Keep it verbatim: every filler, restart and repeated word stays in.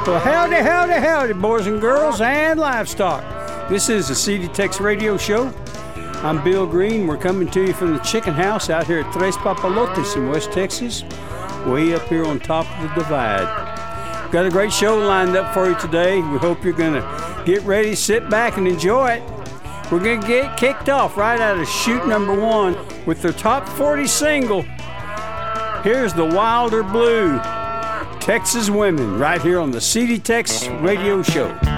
Well, howdy, howdy, howdy, boys and girls and livestock. This is the C D Tex Radio Show. I'm Bill Green. We're coming to you from the chicken house out here at Tres Papalotes in West Texas, way up here on top of the divide. Got a great show lined up for you today. We hope you're going to get ready, sit back, and enjoy it. We're going to get kicked off right out of chute number one with their top forty single. Here's the Wilder Blue, Texas Women, right here on the C D Tex Radio Show.